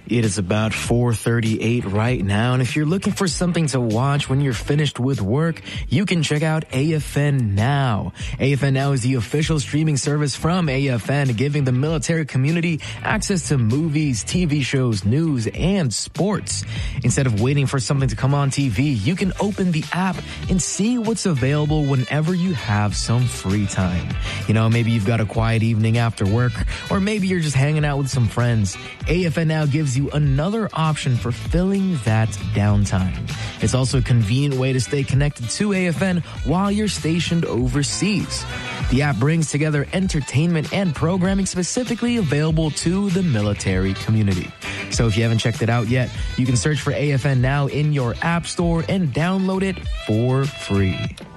It is about 4:38 right now, and if you're looking for something to watch when you're finished with work, you can check out AFN Now. AFN Now is the official streaming service from AFN, giving the military community access to movies, TV shows, news, and sports. Instead of waiting for something to come on TV, you can open the app and see what's available whenever you have some free time. You know, maybe you've got a quiet evening after work, or maybe you're just hanging out with some friends. AFN Now gives you another option for filling that downtime. It's also a convenient way to stay connected to AFN while you're stationed overseas. The app brings together entertainment and programming specifically available to the military community. So if you haven't checked it out yet, you can search for AFN Now in your app store and download it for free.